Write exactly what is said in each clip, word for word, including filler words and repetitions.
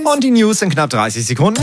Und die News in knapp dreißig Sekunden.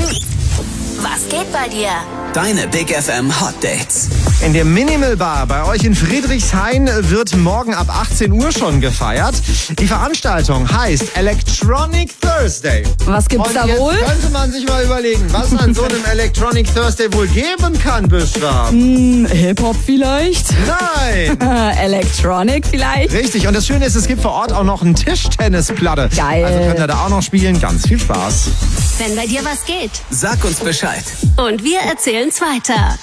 Was geht bei dir? Deine Big F M Hot Dates. In der Minimal Bar bei euch in Friedrichshain wird morgen ab achtzehn Uhr schon gefeiert. Die Veranstaltung heißt Electronic Thursday. Was gibt's Und da jetzt wohl? Könnte man sich mal überlegen, was an so einem Electronic Thursday wohl geben kann, Büschra. Hm, Hip-Hop vielleicht? Nein! Electronic vielleicht? Richtig, und das Schöne ist, es gibt vor Ort auch noch eine Tischtennisplatte. Geil. Also könnt ihr da auch noch spielen. Ganz viel Spaß. Wenn bei dir was geht. Sag uns Bescheid. Und wir erzählen's weiter.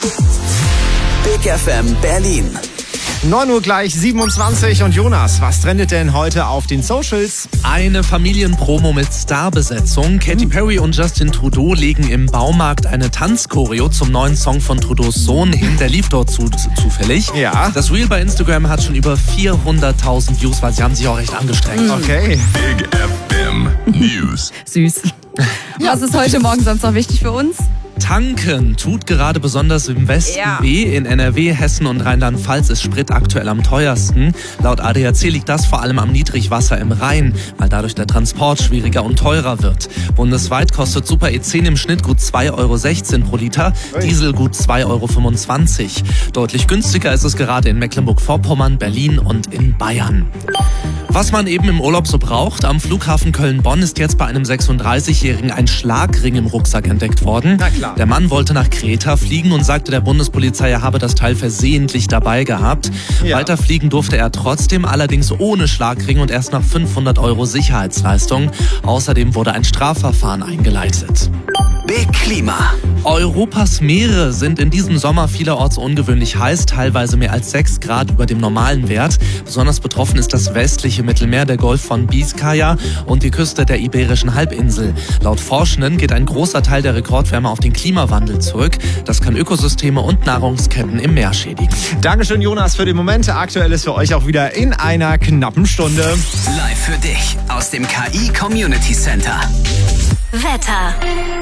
Big F M Berlin. neun Uhr gleich siebenundzwanzig. Und Jonas, was trendet denn heute auf den Socials? Eine Familienpromo mit Starbesetzung. Katy Perry und Justin Trudeau legen im Baumarkt eine Tanzchoreo zum neuen Song von Trudeaus Sohn hin. Der lief dort zu, zufällig. Ja. Das Reel bei Instagram hat schon über vierhunderttausend Views, weil sie haben sich auch echt angestrengt. Okay. Big F M News. Süß. Was ist heute Morgen sonst noch wichtig für uns? Tanken tut gerade besonders im Westen Ja. weh. In N R W, Hessen und Rheinland-Pfalz ist Sprit aktuell am teuersten. Laut A D A C liegt das vor allem am Niedrigwasser im Rhein, weil dadurch der Transport schwieriger und teurer wird. Bundesweit kostet Super E zehn im Schnitt gut zwei Euro sechzehn pro Liter, Diesel gut zwei Euro fünfundzwanzig. Deutlich günstiger ist es gerade in Mecklenburg-Vorpommern, Berlin und in Bayern. Was man eben im Urlaub so braucht, am Flughafen Köln-Bonn ist jetzt bei einem sechsunddreißigjährigen ein Schlagring im Rucksack entdeckt worden. Na klar. Der Mann wollte nach Kreta fliegen und sagte der Bundespolizei, er habe das Teil versehentlich dabei gehabt. Ja. Weiter fliegen durfte er trotzdem, allerdings ohne Schlagring und erst nach fünfhundert Euro Sicherheitsleistung. Außerdem wurde ein Strafverfahren eingeleitet. Big Klima. Europas Meere sind in diesem Sommer vielerorts ungewöhnlich heiß, teilweise mehr als sechs Grad über dem normalen Wert. Besonders betroffen ist das westliche Mittelmeer, der Golf von Biskaya und die Küste der Iberischen Halbinsel. Laut Forschenden geht ein großer Teil der Rekordwärme auf den Klimawandel zurück. Das kann Ökosysteme und Nahrungsketten im Meer schädigen. Dankeschön, Jonas, für den Moment. Aktuell ist für euch auch wieder in einer knappen Stunde. Live für dich aus dem K I Community Center. Wetter.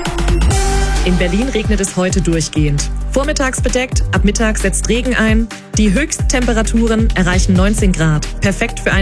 In Berlin regnet es heute durchgehend. Vormittags bedeckt, ab Mittag setzt Regen ein. Die Höchsttemperaturen erreichen neunzehn Grad. Perfekt für ein